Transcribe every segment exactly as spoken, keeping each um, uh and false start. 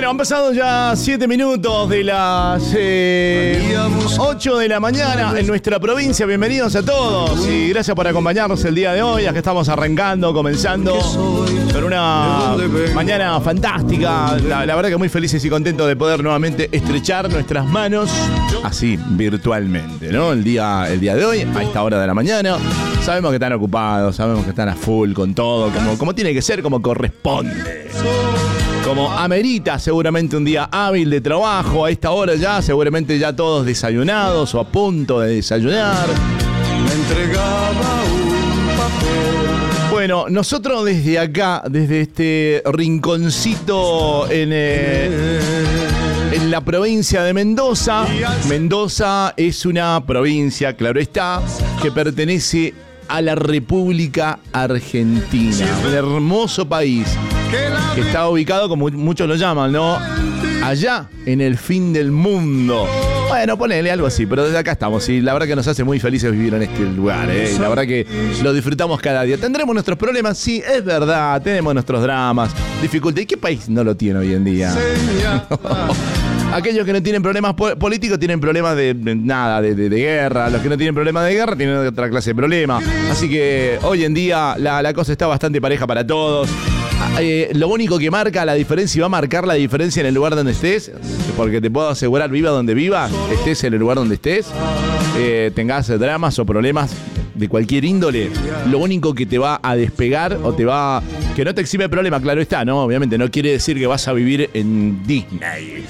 Bueno, han pasado ya siete minutos de las eh, ocho de la mañana en nuestra provincia. Bienvenidos a todos y gracias por acompañarnos el día de hoy. Acá estamos arrancando, comenzando con una mañana fantástica. La, la verdad que muy felices y contentos de poder nuevamente estrechar nuestras manos así, virtualmente, ¿no? El día, el día de hoy, a esta hora de la mañana. Sabemos que están ocupados, sabemos que están a full con todo, como, como tiene que ser, como corresponde. Como amerita seguramente un día hábil de trabajo. A esta hora ya, seguramente ya todos desayunados o a punto de desayunar. Me entregaba un papel. Bueno, nosotros desde acá, desde este rinconcito en, eh, en la provincia de Mendoza. Mendoza es una provincia, claro está, que pertenece a la República Argentina. Un hermoso país que está ubicado, como muchos lo llaman, ¿no? Allá, en el fin del mundo. Bueno, ponele algo así, pero desde acá estamos. Y la verdad que nos hace muy felices vivir en este lugar, ¿eh? Y la verdad que lo disfrutamos cada día. ¿Tendremos nuestros problemas? Sí, es verdad. Tenemos nuestros dramas, dificultades. ¿Y qué país no lo tiene hoy en día? Aquellos que no tienen problemas po- políticos tienen problemas de, de nada, de, de, de guerra. Los que no tienen problemas de guerra tienen otra clase de problemas. Así que hoy en día la, la cosa está bastante pareja para todos. Eh, lo único que marca la diferencia y va a marcar la diferencia en el lugar donde estés, porque te puedo asegurar, viva donde vivas, estés en el lugar donde estés, eh, tengas dramas o problemas de cualquier índole, lo único que te va a despegar o te va... Que no te exime problema, claro está, ¿no? Obviamente no quiere decir que vas a vivir en Disney.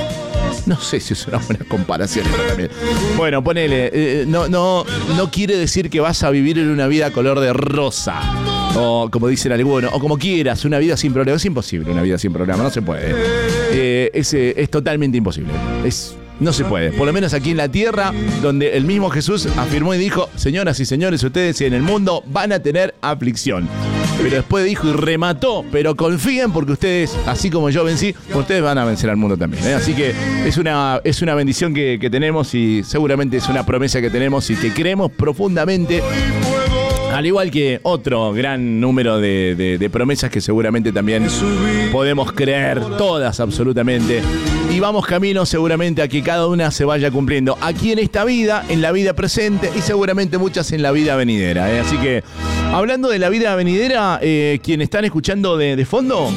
No sé si es una buena comparación esa también. Bueno, ponele, eh, no, no, no quiere decir que vas a vivir en una vida color de rosa. O como dicen algunos, o como quieras, una vida sin problema. Es imposible una vida sin problema, no se puede. Eh, es, eh, es totalmente imposible. Es... No se puede, por lo menos aquí en la tierra, donde el mismo Jesús afirmó y dijo: señoras y señores, ustedes en el mundo van a tener aflicción. Pero después dijo y remató: pero confíen porque ustedes, así como yo vencí, ustedes van a vencer al mundo también, ¿eh? Así que es una, es una bendición que, que tenemos y seguramente es una promesa que tenemos y que creemos profundamente. Al igual que otro gran número de, de, de promesas que seguramente también podemos creer, todas absolutamente. Y vamos camino seguramente a que cada una se vaya cumpliendo. Aquí en esta vida, en la vida presente y seguramente muchas en la vida venidera, ¿eh? Así que, hablando de la vida venidera, eh, quienes están escuchando de, de fondo,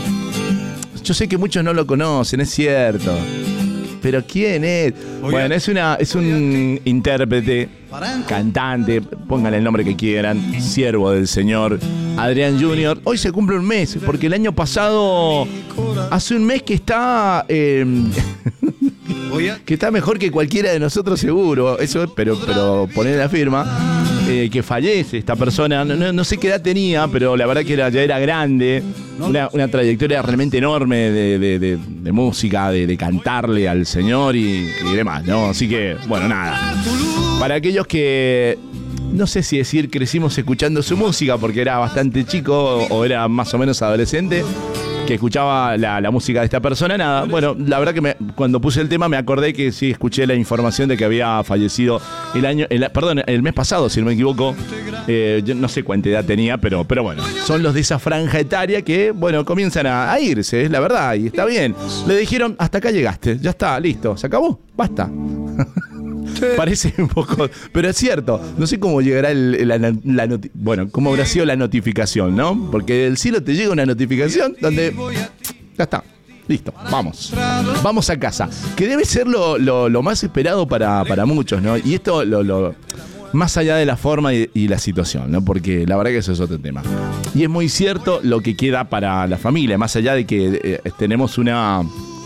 yo sé que muchos no lo conocen, es cierto. ¿Pero quién es? Bueno, es, una, es un intérprete, cantante, pónganle el nombre que quieran, siervo del Señor, Adrián junior Hoy se cumple un mes, porque el año pasado, hace un mes que está... Eh, que está mejor que cualquiera de nosotros seguro, eso, pero, pero poner la firma, eh, que fallece esta persona, no, no, no sé qué edad tenía, pero la verdad que era, ya era grande, una, una trayectoria realmente enorme de, de, de, de música, de, de cantarle al Señor y, y demás, ¿no? Así que, bueno, nada. Para aquellos que... No sé si decir crecimos escuchando su música porque era bastante chico o era más o menos adolescente que escuchaba la, la música de esta persona, nada. Bueno, la verdad que me, cuando puse el tema me acordé que sí escuché la información de que había fallecido el año, el, perdón, el mes pasado, si no me equivoco. Eh, yo no sé cuánta edad tenía, pero, pero bueno, son los de esa franja etaria que, bueno, comienzan a, a irse, es la verdad, y está bien. Le dijeron, hasta acá llegaste, ya está, listo, se acabó, basta. Parece un poco, pero es cierto. No sé cómo llegará el, la, la noti- bueno, cómo habrá sido la notificación, ¿no? Porque del cielo te llega una notificación donde ya está, listo, vamos, vamos a casa. Que debe ser lo, lo, lo más esperado para, para muchos, ¿no? Y esto lo, lo más allá de la forma y, y la situación, ¿no? Porque la verdad que eso es otro tema. Y es muy cierto lo que queda para la familia, más allá de que eh, tenemos una...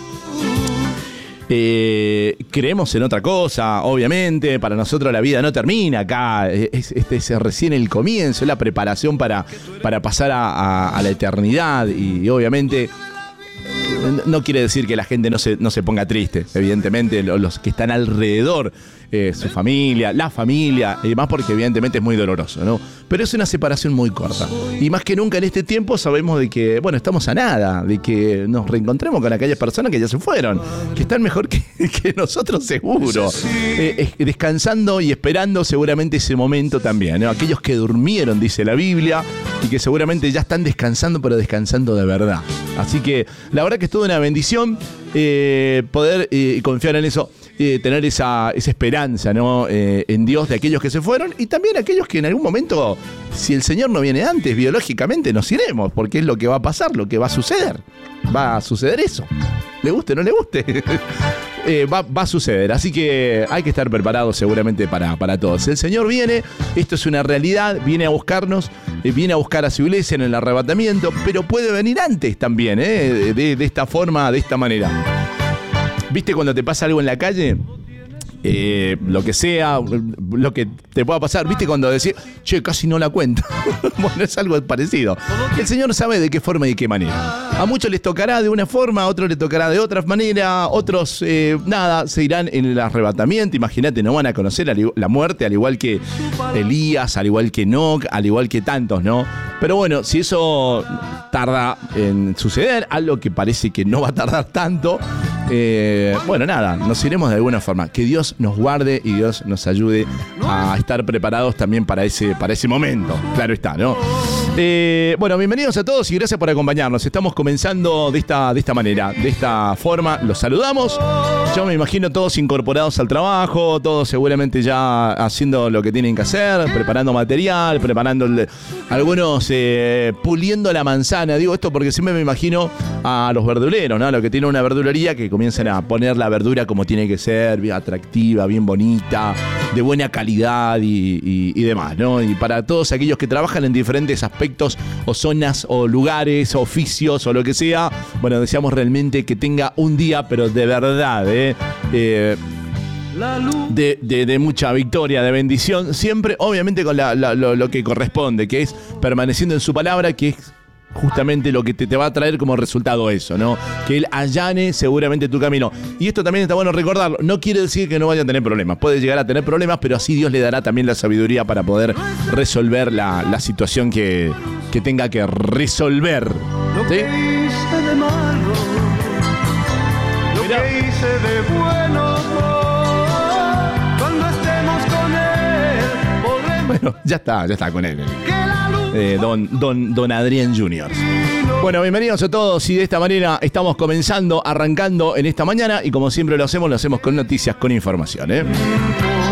Eh, creemos en otra cosa, obviamente. Para nosotros la vida no termina acá. Es, este es recién el comienzo, es la preparación para, para pasar a, a, a la eternidad. Y, y obviamente no quiere decir que la gente no se, no se ponga triste. Evidentemente los, los que están alrededor, eh, su familia, la familia y demás, porque evidentemente es muy doloroso, ¿no? Pero pero es una separación muy corta. Y más que nunca en este tiempo sabemos de que, bueno, estamos a nada, de que nos reencontremos con aquellas personas que ya se fueron, que están mejor que, que nosotros seguro, eh, eh, descansando y esperando seguramente ese momento también, ¿no? Aquellos que durmieron, dice la Biblia, y que seguramente ya están descansando, pero descansando de verdad. Así que la verdad que es toda una bendición eh, poder eh, confiar en eso. Eh, tener esa, esa esperanza, ¿no? Eh, en Dios de aquellos que se fueron y también aquellos que en algún momento, si el Señor no viene antes, biológicamente nos iremos, porque es lo que va a pasar, lo que va a suceder. Va a suceder eso. Le guste o no le guste. eh, va, va a suceder. Así que hay que estar preparados seguramente para, para todos. El Señor viene, esto es una realidad, viene a buscarnos, eh, viene a buscar a su iglesia en el arrebatamiento, pero puede venir antes también, ¿eh? de, de esta forma, de esta manera. ¿Viste cuando te pasa algo en la calle? Eh, lo que sea, lo que te pueda pasar. ¿Viste cuando decís, che, casi no la cuento? Bueno, es algo parecido. El Señor sabe de qué forma y de qué manera. A muchos les tocará de una forma, a otros les tocará de otra manera, otros, eh, nada, se irán en el arrebatamiento. Imagínate, no van a conocer la muerte, al igual que Elías, al igual que Enoc, al igual que tantos, ¿no? Pero bueno, si eso tarda en suceder, algo que parece que no va a tardar tanto, eh, bueno, nada, nos iremos de alguna forma. Que Dios nos guarde y Dios nos ayude a estar preparados también para ese, para ese momento. Claro está, ¿no? Eh, bueno, bienvenidos a todos y gracias por acompañarnos. Estamos comenzando de esta, de esta manera, de esta forma. Los saludamos. Yo me imagino todos incorporados al trabajo, todos seguramente ya haciendo lo que tienen que hacer, preparando material, preparando el, algunos eh, puliendo la manzana. Digo esto porque siempre me imagino a los verduleros, ¿no? A los que tienen una verdulería que comienzan a poner la verdura como tiene que ser, bien atractiva, bien bonita, de buena calidad y, y, y demás, ¿no? Y para todos aquellos que trabajan en diferentes aspectos o zonas o lugares, oficios o lo que sea, bueno, deseamos realmente que tenga un día, pero de verdad, ¿eh? Eh, De, de, de mucha victoria, de bendición, siempre obviamente con la, la, lo, lo que corresponde, que es permaneciendo en su palabra, que es justamente lo que te, te va a traer como resultado eso, ¿no? Que Él allane seguramente tu camino. Y esto también está bueno recordarlo. No quiere decir que no vaya a tener problemas. Puede llegar a tener problemas, pero así Dios le dará también la sabiduría para poder resolver la, la situación que, que tenga que resolver. ¿Sí? Lo que hice de bueno, cuando estemos con Él, podremos. Bueno, ya está, ya está con él. Eh, don, don, don Adrián junior Bueno, bienvenidos a todos y de esta manera estamos comenzando, arrancando en esta mañana y como siempre lo hacemos, lo hacemos con noticias, con información, ¿eh?